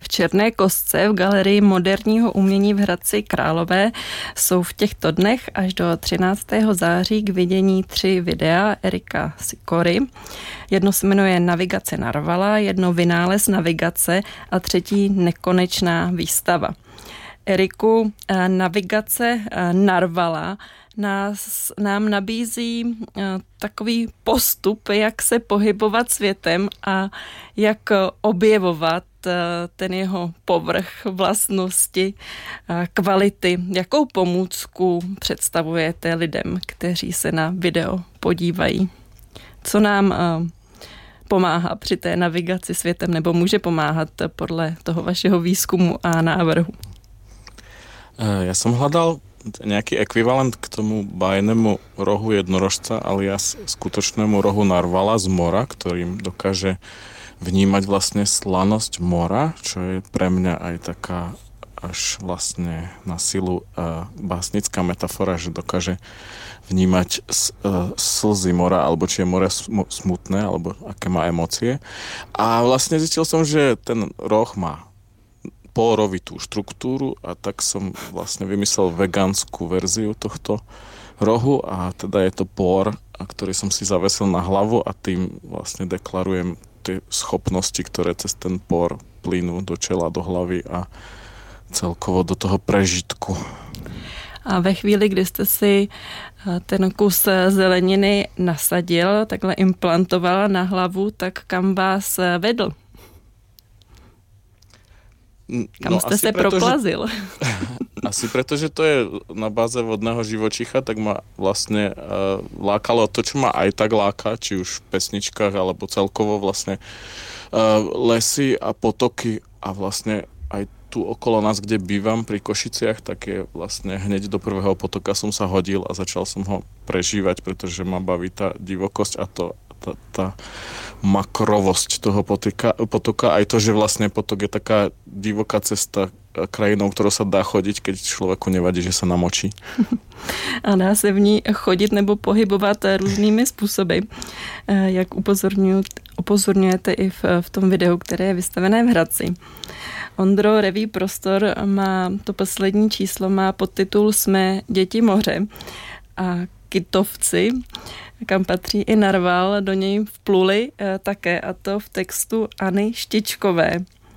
V Černé kostce v Galerii moderního umění v Hradci Králové jsou v těchto dnech až do 13. září k vidění 3 videa Erika Sikory. Jedno se jmenuje Navigace Narvala, jedno Vynález navigace a třetí Nekonečná výstava. Eriku, Navigace Narvala nám nabízí takový postup, jak se pohybovat světem a jak objevovat ten jeho povrch, vlastnosti, kvality. Jakou pomůcku představujete lidem, kteří se na video podívají? Co nám pomáhá při té navigaci světem, nebo může pomáhat podle toho vašeho výzkumu a návrhu? Ja som hľadal nejaký ekvivalent k tomu bájnemu rohu jednorožca alias skutočnému rohu narvala z mora, ktorým dokáže vnímať vlastne slanosť mora, čo je pre mňa aj taká až vlastne na silu básnická metafora, že dokáže vnímať slzy mora, alebo či je more smutné, alebo aké má emócie. A vlastne zistil som, že ten roh má polorovitú štruktúru a tak som vlastne vymyslel vegánsku verziu tohto rohu a teda je to pór, ktorý som si zavesil na hlavu a tým vlastne deklarujem tie schopnosti, ktoré cez ten pór plynú do čela, do hlavy a celkovo do toho prežitku. A ve chvíli, kdy jste si ten kus zeleniny nasadil, takhle implantoval na hlavu, tak kam vás vedl? Kam ste se proplazil? Asi preto, že to je na báze vodného živočícha, tak ma vlastne lákalo to, čo ma aj tak láka, či už v pesničkách, alebo celkovo vlastne lesy a potoky a vlastne aj tu okolo nás, kde bývam pri Košiciach, tak je vlastne hneď do prvého potoka som sa hodil a začal som ho prežívať, pretože ma baví tá divokosť a tá makrovosť toho potoka. Aj to, že vlastne potok je taká divoká cesta krajinou, ktorou sa dá chodiť, keď človeku nevadí, že sa namočí. A dá se v ní chodit nebo pohybovat různými způsoby. Jak upozorňujete i v tom videu, které je vystavené v Hradci. Ondro, Reví Prostor má to poslední číslo, má podtitul Jsme děti moře. A kytovci, kam patří i narval, do něj vpluli také, a to v textu Anny Štičkové.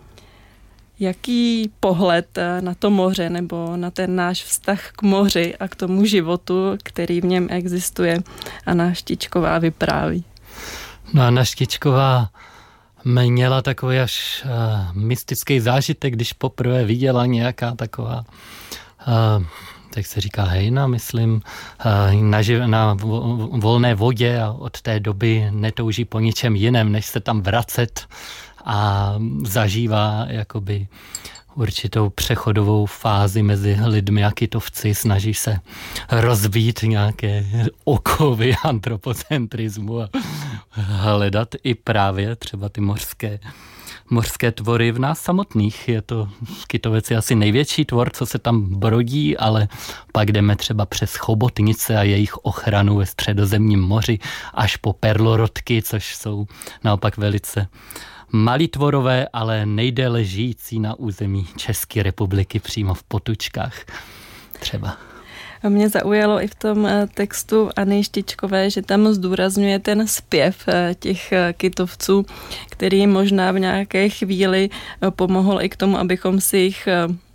Jaký pohled na to moře nebo na ten náš vztah k moři a k tomu životu, který v něm existuje, Anna Štičková vypráví? No, Anna Štičková měla takový až mystický zážitek, když poprvé viděla nějaká taková tak se říká hejna, myslím, na volné vodě a od té doby netouží po ničem jiném, než se tam vracet a zažívá jakoby určitou přechodovou fázi mezi lidmi a kytovci, snaží se rozbít nějaké okovy antropocentrismu a hledat i právě třeba ty mořské tvory v nás samotných. Je to kytovec je asi největší tvor, co se tam brodí, ale pak jdeme třeba přes chobotnice a jejich ochranu ve Středozemním moři až po perlorodky, což jsou naopak velice malí tvorové, ale nejdéle žijící na území České republiky přímo v Potučkách třeba. A mě zaujalo i v tom textu Anny Štičkové, že tam zdůrazňuje ten zpěv těch kytovců, který možná v nějaké chvíli pomohl i k tomu, abychom si jich